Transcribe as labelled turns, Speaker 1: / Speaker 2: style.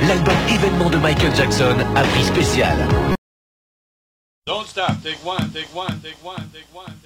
Speaker 1: l'album événement de Michael Jackson à prix spécial.
Speaker 2: Don't stop, take one, take one, take one, take one.